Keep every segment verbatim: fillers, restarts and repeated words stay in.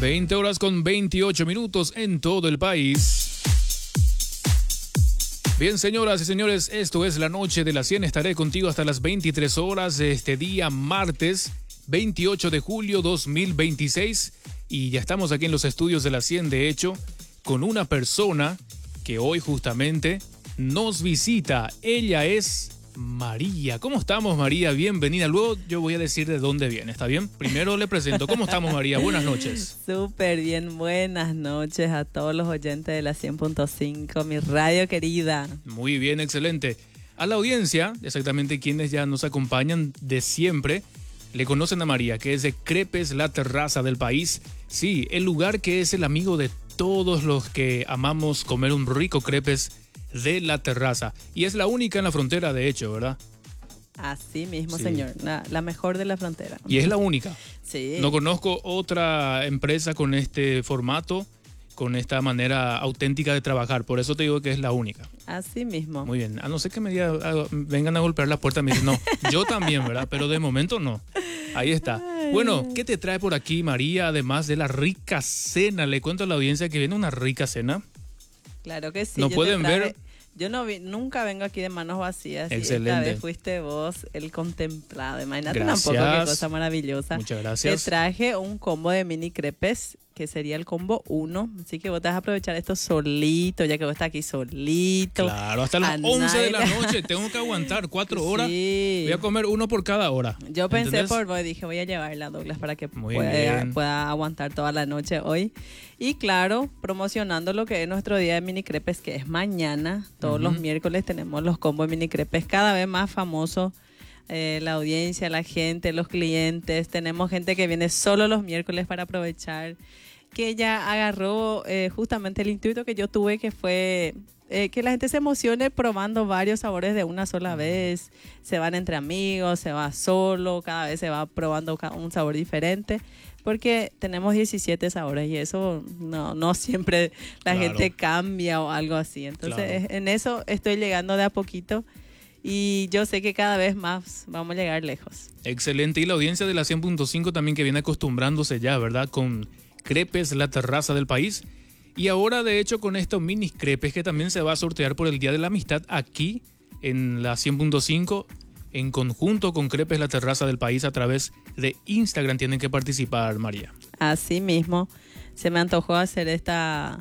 veinte horas con veintiocho minutos en todo el país. Bien, señoras y señores, esto es La Noche de la cien. Estaré contigo hasta las veintitrés horas de este día martes veintiocho de julio dos mil veintiséis. Y ya estamos aquí en los estudios de la cien, de hecho, con una persona que hoy justamente nos visita. Ella es María. ¿Cómo estamos, María? Bienvenida. Luego yo voy a decir de dónde viene, ¿está bien? Primero le presento. ¿Cómo estamos, María? Buenas noches. Súper bien. Buenas noches a todos los oyentes de la cien punto cinco, mi radio querida. Muy bien, excelente. A la audiencia, exactamente quienes ya nos acompañan de siempre, le conocen a María, que es de Crepes La Terraza del País. Sí, el lugar que es el amigo de todos los que amamos comer un rico crepes de La Terraza. Y es la única en la frontera, de hecho, ¿verdad? Así mismo, Sí. señor. La, la mejor de la frontera. Y es la única. Sí. No conozco otra empresa con este formato, con esta manera auténtica de trabajar. Por eso te digo que es la única. Así mismo. Muy bien. A no ser que me diga, a- vengan a golpear la puerta y me dicen, no, yo también, ¿verdad? Pero de momento no. Ahí está. Bueno, ¿qué te trae por aquí, María? Además de la rica cena. Le cuento a la audiencia que viene una rica cena. Claro que sí. No yo te pueden traje- ver. Yo no vi- nunca vengo aquí de manos vacías. y Excelente. esta vez fuiste vos el contemplado. Imagínate Gracias. tampoco qué cosa maravillosa. Muchas gracias. Te traje un combo de mini crepes, que sería el combo uno. Así que vos te vas a aprovechar esto solito, ya que vos estás aquí solito. Claro, hasta las A once de la nadie- noche. Tengo que aguantar cuatro horas. Sí. Voy a comer uno por cada hora. Yo pensé ¿Entendés? por vos, dije voy a llevarla a Douglas para que Muy pueda, bien. pueda aguantar toda la noche hoy. Y claro, promocionando lo que es nuestro día de mini crepes, que es mañana. Todos Ujú. los miércoles tenemos los combos de mini crepes cada vez más famosos. Eh, la audiencia, la gente, los clientes. Tenemos gente que viene solo los miércoles para aprovechar. Que ya agarró eh, justamente el intuito que yo tuve, que fue eh, que la gente se emocione probando varios sabores de una sola vez. Se van entre amigos, se va solo, cada vez se va probando ca- un sabor diferente. Porque tenemos diecisiete sabores y eso no, no siempre la Claro. gente cambia o algo así. Entonces, Claro. en eso estoy llegando de a poquito y yo sé que cada vez más vamos a llegar lejos. Excelente. Y la audiencia de la cien punto cinco también, que viene acostumbrándose ya, ¿verdad? Con Crepes La Terraza del País. Y ahora, de hecho, con estos mini crepes que también se va a sortear por el Día de la Amistad aquí en la cien punto cinco, en conjunto con Crepes La Terraza del País a través de Instagram. Tienen que participar, María. Así mismo, se me antojó hacer esta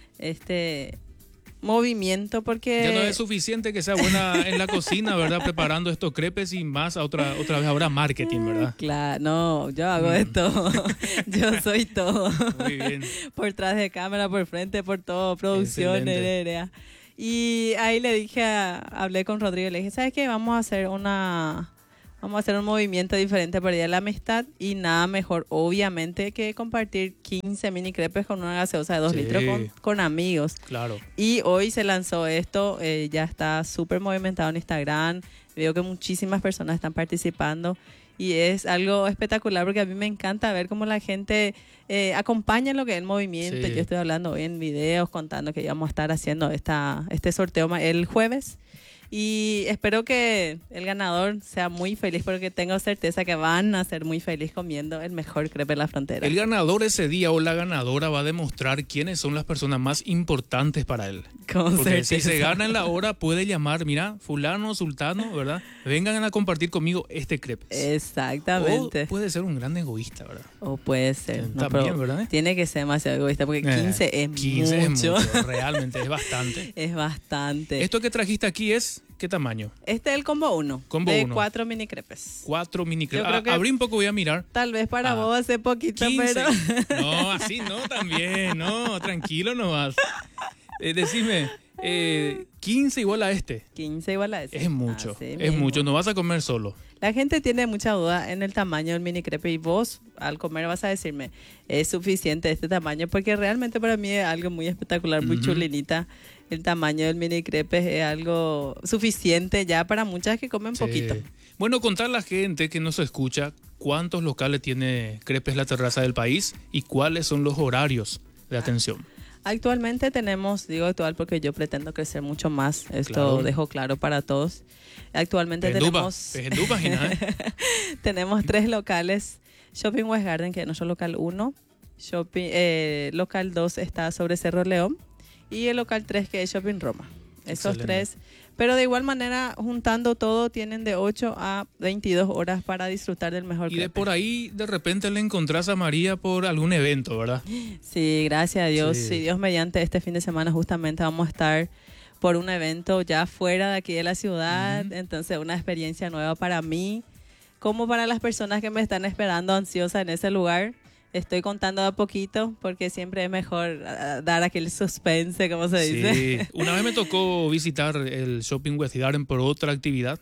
este movimiento porque Ya no es suficiente que sea buena en la cocina, ¿verdad? Preparando estos crepes y más a otra, otra vez ahora marketing, ¿verdad? Claro, no, yo hago de todo. Yo soy todo. Muy bien. Por tras de cámara, por frente, por todo, producción, Excelente. aérea. Y ahí le dije, a- hablé con Rodrigo, le dije, ¿sabes qué? Vamos a hacer una, vamos a hacer un movimiento diferente para el Día de la Amistad y nada mejor, obviamente, que compartir quince mini crepes con una gaseosa de dos Sí. litros con, con amigos. Claro. Y hoy se lanzó esto, eh, ya está súper movimentado en Instagram, veo que muchísimas personas están participando y es algo espectacular porque a mí me encanta ver cómo la gente eh, acompaña lo que es el movimiento. Sí. Yo estoy hablando hoy en videos contando que íbamos a estar haciendo esta, este sorteo ma- el jueves. Y espero que el ganador sea muy feliz porque tengo certeza que van a ser muy feliz comiendo el mejor crepe de la frontera. El ganador ese día o la ganadora va a demostrar quiénes son las personas más importantes para él. Con Porque si certeza. se gana en la hora, puede llamar, mira, fulano, sultano, ¿verdad? Vengan a compartir conmigo este crepe. Exactamente. O puede ser un gran egoísta, ¿verdad? O puede ser. Eh, No, también, pero ¿verdad? tiene que ser demasiado egoísta porque Eh, quince es quince mucho. es mucho, realmente, es bastante. Es bastante. Esto que trajiste aquí es, ¿qué tamaño? Este es el combo uno. Combo de uno. cuatro mini crepes. Cuatro mini crepes. Yo creo Ah, que- abrí un poco, voy a mirar. Tal vez para Ah, vos hace poquito, quince. pero... No, así no, también, no, tranquilo nomás. Eh, decime, eh, quince igual a este. quince igual a ese. Es mucho, Así es mismo. mucho, no vas a comer solo. La gente tiene mucha duda en el tamaño del mini crepe y vos al comer vas a decirme, es suficiente este tamaño porque realmente para mí es algo muy espectacular, muy Ujú. chulinita. El tamaño del mini crepe es algo suficiente ya para muchas que comen Sí. poquito. Bueno, contar a la gente que nos escucha cuántos locales tiene Crepes La Terraza del País y cuáles son los horarios de atención. Actualmente tenemos, digo actual porque yo pretendo crecer mucho más, esto Claro. dejo claro para todos. Actualmente Pejendupa, tenemos, pejendupa, Gina, ¿eh? tenemos tres locales, Shopping West Garden, que es nuestro local uno, Shopping, eh, local dos está sobre Cerro León y el local tres que es Shopping Roma. Esos Excelente. tres. Pero de igual manera, juntando todo, tienen de ocho a veintidós horas para disfrutar del mejor Y de crepe. por ahí de repente le encontrás a María por algún evento, ¿verdad? Sí, gracias a Dios. Sí. Sí, Dios mediante este fin de semana justamente vamos a estar por un evento ya fuera de aquí de la ciudad. Ujú. Entonces, una experiencia nueva para mí, como para las personas que me están esperando ansiosa en ese lugar. Estoy contando de a poquito porque siempre es mejor ah, dar aquel suspense, como se dice. Sí, una vez me tocó visitar el Shopping West Garden por otra actividad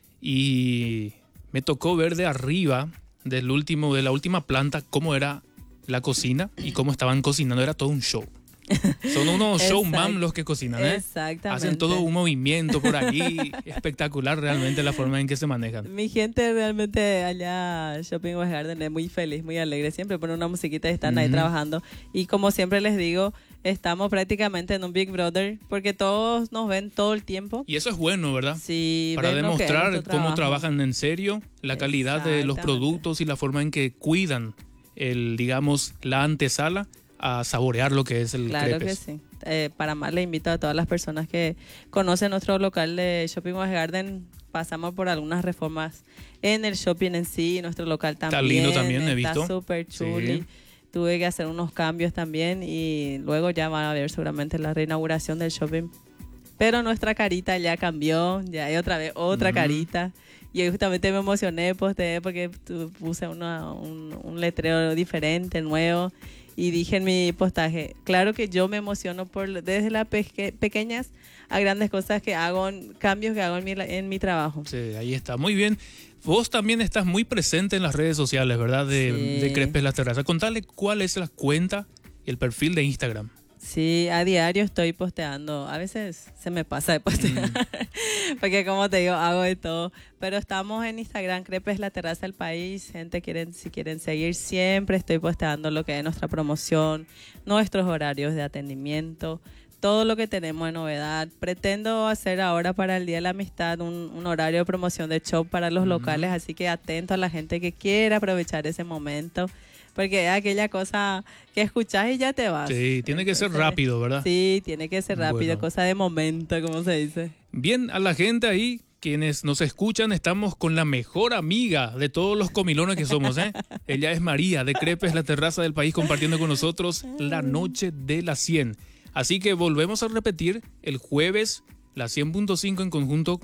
y me tocó ver de arriba del último, de la última planta cómo era la cocina y cómo estaban cocinando. Era todo un show. Son unos Exacto. showman los que cocinan, ¿eh? Exactamente. Hacen todo un movimiento por allí. Espectacular realmente la forma en que se manejan. Mi gente realmente allá, Shopping West Garden, es muy feliz, muy alegre. Siempre ponen una musiquita y están ahí Ujú. trabajando. Y como siempre les digo, estamos prácticamente en un Big Brother porque todos nos ven todo el tiempo. Y eso es bueno, ¿verdad? Sí, Para ven lo que es demostrar nuestro cómo trabajo. trabajan en serio, la calidad de los Exactamente. productos y la forma en que cuidan el, digamos, la antesala a saborear lo que es el Claro crepes. que sí. Eh, para más le invito a todas las personas que conocen nuestro local de Shopping West Garden. Pasamos por algunas reformas en el shopping en sí, nuestro local también. Está lindo también, he visto. Está súper chuli. Sí. Tuve que hacer unos cambios también y luego ya van a ver seguramente la reinauguración del shopping. Pero nuestra carita ya cambió, ya hay otra vez otra Ujú. carita. Y hoy justamente me emocioné, posteé porque tu- puse una- un, un letrero diferente, nuevo. Y dije en mi postaje, claro que yo me emociono por desde las peque- pequeñas a grandes cosas que hago, en- cambios que hago en mi, en mi trabajo. Sí, ahí está. Muy bien. Vos también estás muy presente en las redes sociales, ¿verdad? De, Sí. de Crepes La Terraza. Contale cuál es la cuenta y el perfil de Instagram. Sí, a diario estoy posteando. A veces se me pasa de postear, porque como te digo, hago de todo. Pero estamos en Instagram, Crepes La Terraza del País. Gente, quieren, si quieren seguir, siempre estoy posteando lo que es nuestra promoción, nuestros horarios de atendimiento, todo lo que tenemos de novedad. Pretendo hacer ahora para el Día de la Amistad un, un horario de promoción de shop para los Ujú. locales, así que atento a la gente que quiera aprovechar ese momento. Porque es aquella cosa que escuchás y ya te vas. Sí, tiene que ser Entonces, rápido, ¿verdad? Sí, tiene que ser rápido, Bueno. cosa de momento, como se dice. Bien, a la gente ahí, quienes nos escuchan, estamos con la mejor amiga de todos los comilones que somos, ¿eh? Ella es María, de Crepes La Terraza del País, compartiendo con nosotros la noche de las cien. Así que volvemos a repetir el jueves, la cien punto cinco en conjunto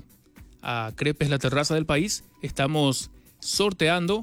a Crepes La Terraza del País. Estamos sorteando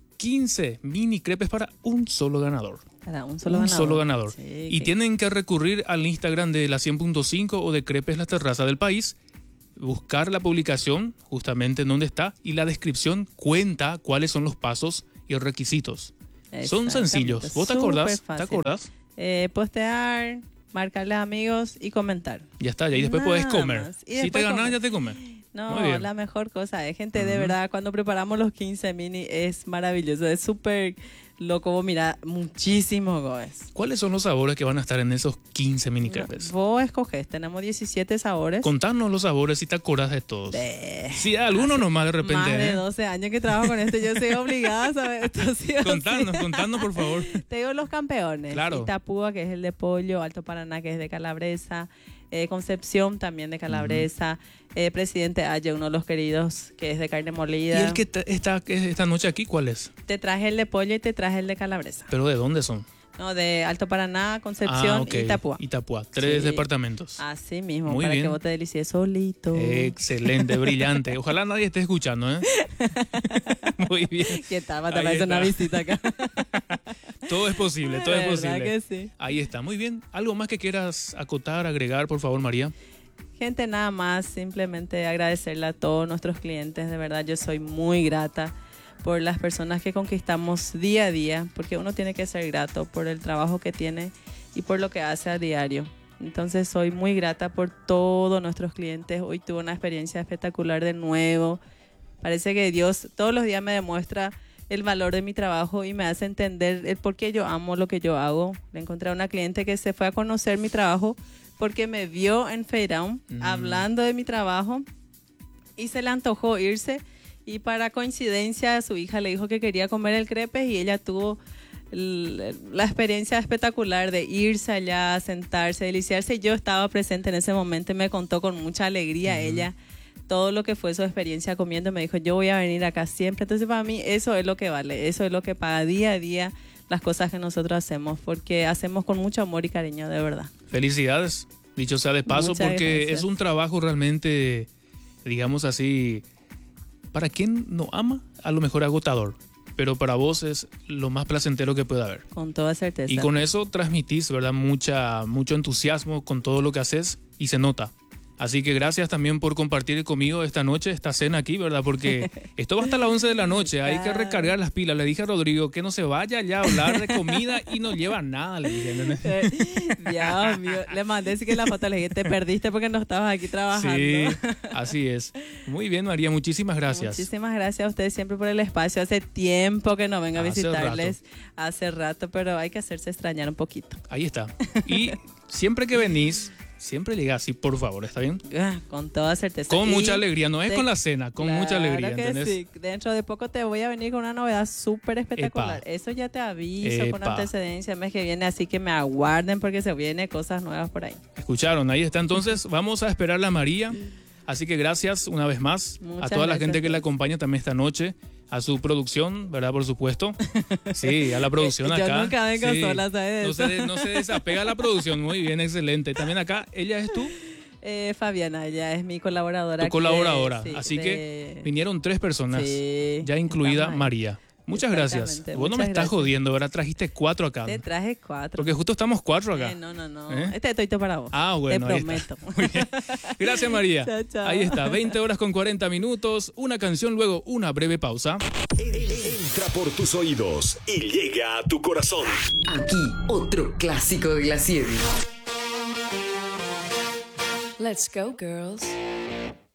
quince mini crepes para un solo ganador. Para un solo un ganador. solo ganador. Sí, Y que- tienen que recurrir al Instagram de la cien punto cinco o de Crepes La Terraza del País, buscar la publicación justamente en donde está y la descripción cuenta cuáles son los pasos y requisitos. Son Exactamente, sencillos. ¿Vos te súper acordás? ¿Te fácil. acordás? Eh, postear, marcarle a amigos y comentar. Ya está, y ahí después Nada podés comer. más. Y Si te después ganás, comer. ya te comes. No, Muy bien. la mejor cosa es, gente, de Ujú. verdad, cuando preparamos los quince mini es maravilloso, es súper loco, vos mirá, muchísimo goes. ¿Cuáles son los sabores que van a estar en esos quince mini crepes? Vos escoges, tenemos diecisiete sabores. Contanos los sabores si te acordás de todos. De- Si alguno nomás de repente. Más de ¿eh? doce años que trabajo con esto, yo soy obligada a saber esto. Sí o sí. Contanos, contanos por favor. Te digo los campeones. Claro. Itapúa, que es el de pollo, Alto Paraná, que es de calabresa, eh, Concepción también de calabresa, eh, Presidente Haya, uno de los queridos, que es de carne ¿Y molida. el que te- está que esta noche aquí, cuál es? Te traje el de pollo y te traje el de calabresa. ¿Pero de dónde son? No, de Alto Paraná, Concepción Ah, ok. y Itapúa. Itapúa. Tres Sí. departamentos. Así mismo, Muy para bien. que vos te delicies solito. Excelente, brillante. Ojalá nadie esté escuchando, ¿eh? Muy bien. ¿Qué tal? Te Ahí parece una está. visita acá. Todo es posible, todo es ¿Verdad posible. que sí? Ahí está, muy bien. ¿Algo más que quieras acotar, agregar, por favor, María? Gente, nada más, simplemente agradecerle a todos nuestros clientes. De verdad, yo soy muy grata por las personas que conquistamos día a día, porque uno tiene que ser grato por el trabajo que tiene y por lo que hace a diario. Entonces, soy muy grata por todos nuestros clientes. Hoy tuve una experiencia espectacular de nuevo. Parece que Dios todos los días me demuestra el valor de mi trabajo y me hace entender el por qué yo amo lo que yo hago. Le encontré a una cliente que se fue a conocer mi trabajo porque me vio en Feidown Mm. hablando de mi trabajo y se le antojó irse, y para coincidencia su hija le dijo que quería comer el crepe y ella tuvo la experiencia espectacular de irse allá, sentarse, deliciarse. Yo estaba presente en ese momento y me contó con mucha alegría uh-huh. ella todo lo que fue su experiencia comiendo. Me dijo, yo voy a venir acá siempre. Entonces para mí eso es lo que vale, eso es lo que paga día a día las cosas que nosotros hacemos, porque hacemos con mucho amor y cariño, de verdad. Felicidades, dicho sea de paso. Muchas porque gracias. Es un trabajo realmente, digamos así, para quien no ama, a lo mejor agotador, pero para vos es lo más placentero que puede haber. Con toda certeza. Y con eso transmitís, ¿verdad? Mucha, mucho entusiasmo con todo lo que haces y se nota. Así que gracias también por compartir conmigo esta noche, esta cena aquí, ¿verdad? Porque esto va hasta las once de la noche, hay que recargar las pilas. Le dije a Rodrigo que no se vaya ya a hablar de comida y no lleva nada, le dije. Dios mío, le mandé así que la foto, le dije, te perdiste porque no estabas aquí trabajando. Sí, así es. Muy bien, María, muchísimas gracias. Muchísimas gracias a ustedes siempre por el espacio. Hace tiempo que no vengo a visitarles, hace rato, pero hay que hacerse extrañar un poquito. Ahí está. Y siempre que venís, siempre llega así, por favor, ¿está bien? Ah, con toda certeza. Con y mucha alegría, no es te... con la cena, con claro mucha alegría, que ¿entendés? Sí. Dentro de poco te voy a venir con una novedad súper espectacular. Epa. Eso ya te aviso Epa. Con antecedencia el mes que viene, así que me aguarden porque se vienen cosas nuevas por ahí. Escucharon, ahí está. Entonces vamos a esperar a María. Así que gracias una vez más Muchas a toda la gente que la acompaña también esta noche. A su producción, ¿verdad? Por supuesto. Sí, a la producción acá. Yo nunca vengo sí. sola, ¿sabes? No se, no se desapega la producción. Muy bien, excelente. También acá, ¿ella es tú? Eh, Fabiana, ella es mi colaboradora. Tu colaboradora. De, sí, Así de... que vinieron tres personas, sí, ya incluida María. Muchas gracias. Vos no me estás gracias. jodiendo, ¿verdad? Trajiste cuatro acá. Te traje cuatro. Porque justo estamos cuatro acá. Eh, no, no, no. ¿Eh? Este es toito para vos. Ah, bueno. Te prometo. Muy bien. Gracias, María. Chao, chao. Ahí está, veinte horas con cuarenta minutos, una canción, luego una breve pausa. Entra por tus oídos y llega a tu corazón. Aquí, otro clásico de Glacier. Let's go, girls.